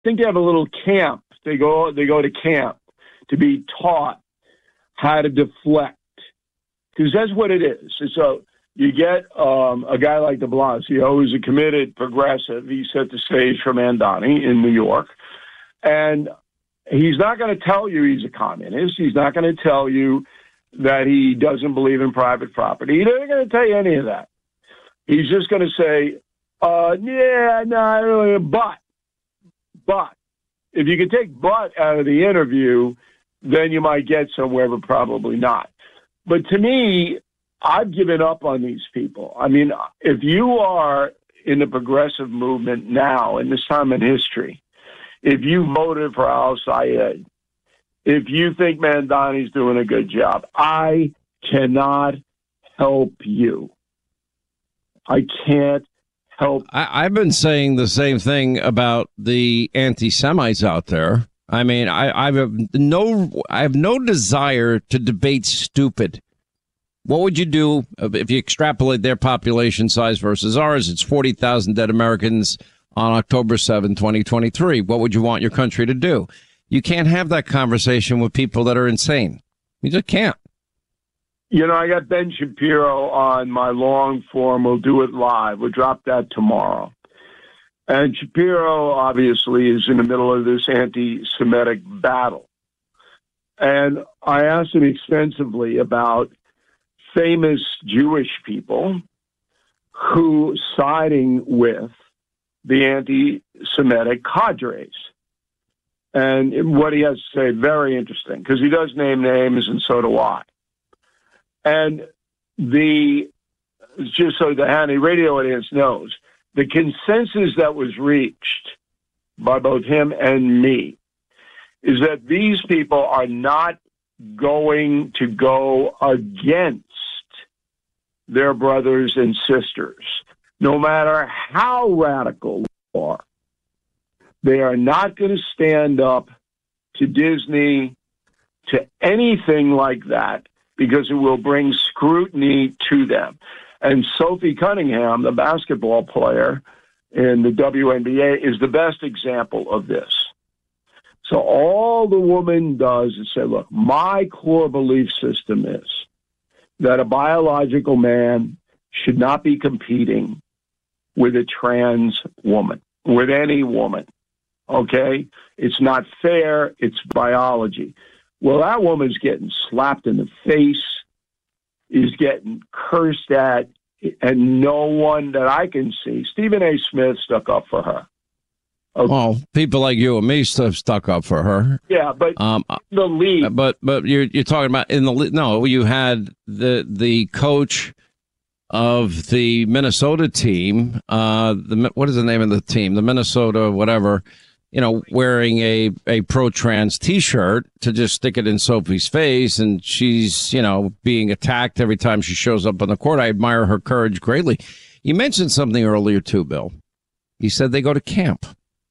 think they have a little camp. They go to camp to be taught how to deflect, because that's what it is. So you get a guy like de Blasio, who's a committed progressive. He set the stage for Mandani in New York. And he's not going to tell you he's a communist. He's not going to tell you that he doesn't believe in private property. He's not going to tell you any of that. He's just going to say, yeah, no, but. If you can take but out of the interview, then you might get somewhere, but probably not. But to me, I've given up on these people. I mean, if you are in the progressive movement now, in this time in history, if you voted for al-Sayed, if you think Mandani's doing a good job, I cannot help you. I can't help. I've been saying the same thing about the anti-Semites out there. I mean, I have no desire to debate stupid. What would you do if you extrapolate their population size versus ours? It's 40,000 dead Americans on October 7, 2023. What would you want your country to do? You can't have that conversation with people that are insane. You just can't. You know, I got Ben Shapiro on my long form. We'll do it live. We'll drop that tomorrow. And Shapiro, obviously, is in the middle of this anti-Semitic battle. And I asked him extensively about famous Jewish people who siding with the anti-Semitic cadres. And what he has to say, very interesting, because he does name names, and so do I. And just so the Hannity radio audience knows, the consensus that was reached by both him and me is that these people are not going to go against their brothers and sisters, no matter how radical they are. They are not going to stand up to Disney, to anything like that, because it will bring scrutiny to them. And Sophie Cunningham, the basketball player in the WNBA, is the best example of this. So all the woman does is say, look, my core belief system is that a biological man should not be competing with a trans woman, with any woman. Okay? It's not fair. It's biology. Well, that woman's getting slapped in the face, is getting cursed at, and no one that I can see. Stephen A. Smith stuck up for her. Okay. Well, people like you and me stuck up for her. Yeah, but the league. But you're talking about in the no. You had the coach of the Minnesota team. What is the name of the team? The Minnesota whatever. You know, wearing a pro-trans T-shirt to just stick it in Sophie's face, and she's, you know, being attacked every time she shows up on the court. I admire her courage greatly. You mentioned something earlier, too, Bill. You said they go to camp.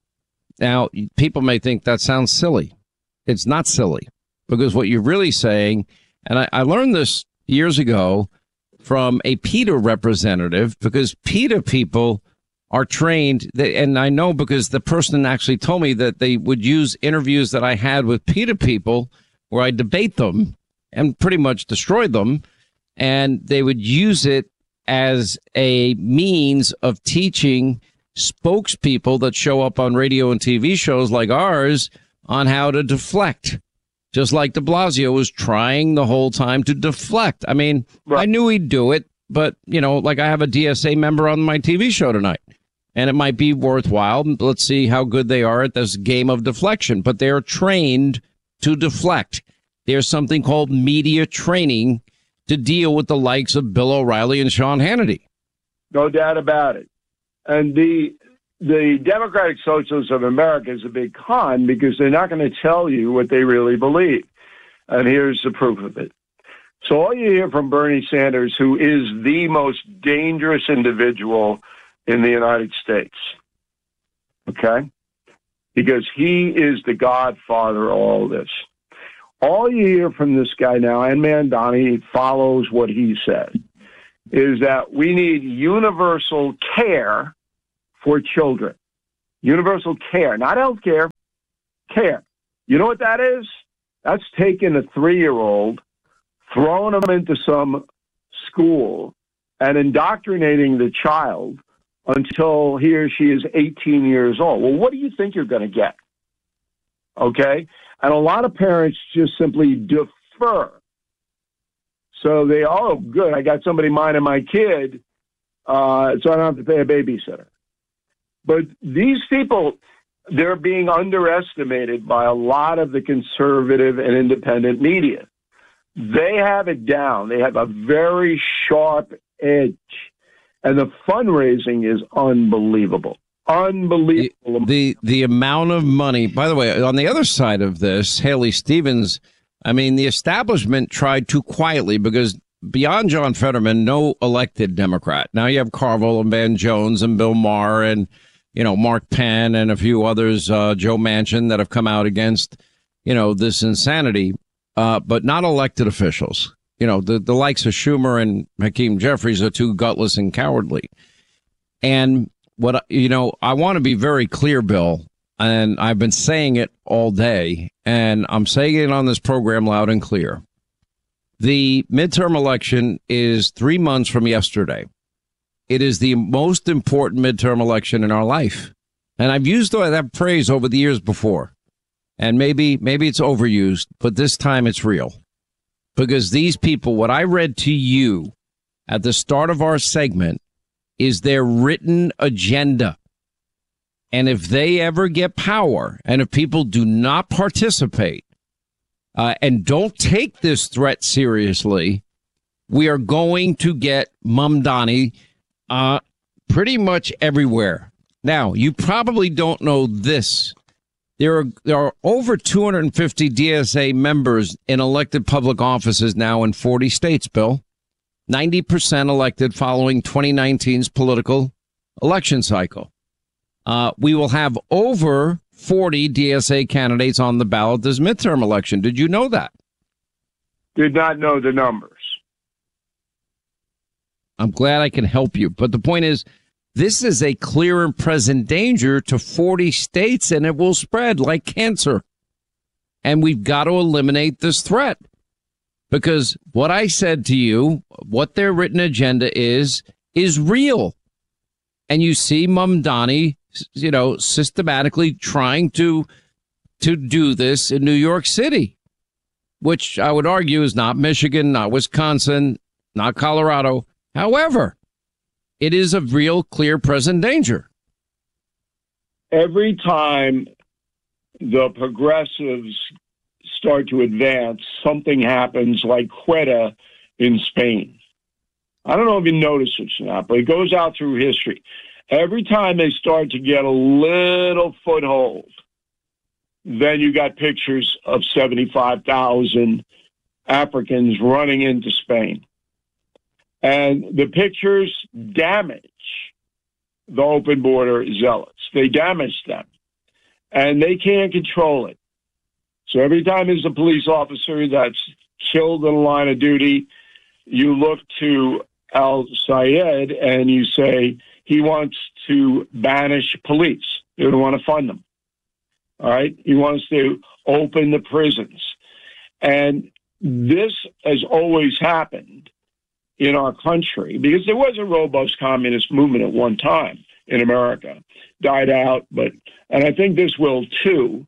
Now, people may think that sounds silly. It's not silly, because what you're really saying, and I learned this years ago from a PETA representative, because PETA people are trained, and I know because the person actually told me that they would use interviews that I had with PETA people where I debate them and pretty much destroy them, and they would use it as a means of teaching spokespeople that show up on radio and TV shows like ours on how to deflect, just like de Blasio was trying the whole time to deflect. I mean, right. I knew he'd do it, but, you know, like I have a DSA member on my TV show tonight. And it might be worthwhile. Let's see how good they are at this game of deflection. But they're trained to deflect. There's something called media training to deal with the likes of Bill O'Reilly and Sean Hannity. No doubt about it. And the Democratic Socialists of America is a big con because they're not going to tell you what they really believe. And here's the proof of it. So all you hear from Bernie Sanders, who is the most dangerous individual in the United States, okay? Because he is the godfather of all this. All you hear from this guy now, and Mandani follows what he said, is that we need universal care for children. Universal care, not health care, care. You know what that is? That's taking a 3-year-old, throwing them into some school, and indoctrinating the child until he or she is 18 years old. Well, what do you think you're going to get? Okay? And a lot of parents just simply defer. So they, oh, good, I got somebody minding my kid, so I don't have to pay a babysitter. But these people, they're being underestimated by a lot of the conservative and independent media. They have it down. They have a very sharp edge. And the fundraising is unbelievable. Unbelievable. The amount of money, by the way, on the other side of this, Haley Stevens, I mean, the establishment tried to quietly, because beyond John Fetterman, no elected Democrat. Now you have Carville and Van Jones and Bill Maher and, you know, Mark Penn and a few others, Joe Manchin, that have come out against, you know, this insanity, but not elected officials. You know, the likes of Schumer and Hakeem Jeffries are too gutless and cowardly. And what, you know, I want to be very clear, Bill, and I've been saying it all day, and I'm saying it on this program loud and clear. The midterm election is 3 months from yesterday. It is the most important midterm election in our life. And I've used that phrase over the years before. And maybe it's overused, but this time it's real. Because these people, what I read to you at the start of our segment, is their written agenda. And if they ever get power, and if people do not participate and don't take this threat seriously, we are going to get Mamdani pretty much everywhere. Now, you probably don't know this. There are over 250 DSA members in elected public offices now in 40 states, Bill. 90% elected following 2019's political election cycle. We will have over 40 DSA candidates on the ballot this midterm election. Did you know that? Did not know the numbers. I'm glad I can help you. But the point is, this is a clear and present danger to 40 states, and it will spread like cancer. And we've got to eliminate this threat. Because what I said to you, what their written agenda is real. And you see Mamdani, you know, systematically trying to do this in New York City, which I would argue is not Michigan, not Wisconsin, not Colorado. However, it is a real, clear, present danger. Every time the progressives start to advance, something happens like Quetta in Spain. I don't know if you notice this or not, but it goes out through history. Every time they start to get a little foothold, then you got pictures of 75,000 Africans running into Spain. And the pictures damage the open border zealots. They damage them. And they can't control it. So every time there's a police officer that's killed in the line of duty, you look to Al Sayed and you say he wants to banish police. They don't want to fund them. All right? He wants to open the prisons. And this has always happened in our country, because there was a robust communist movement at one time in America, died out, and I think this will too,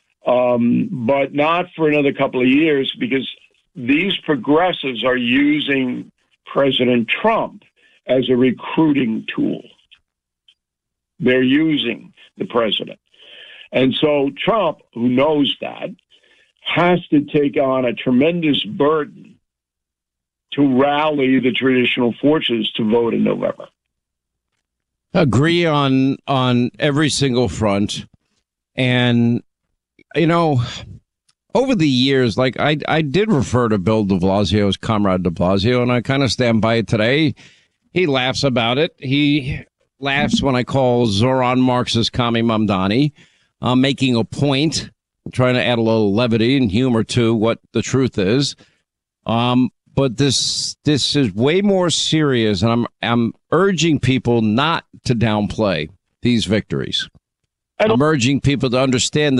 but not for another couple of years, because these progressives are using President Trump as a recruiting tool. They're using the president. And so Trump, who knows that, has to take on a tremendous burden to rally the traditional forces to vote in November. Agree on every single front. And, you know, over the years, like I did refer to Bill de Blasio as Comrade de Blasio, and I kind of stand by it today. He laughs about it. He laughs when I call Zoran Marxist Kami Mamdani, making a point, trying to add a little levity and humor to what the truth is. But this is way more serious, and I'm urging people not to downplay these victories. And I'm urging people to understand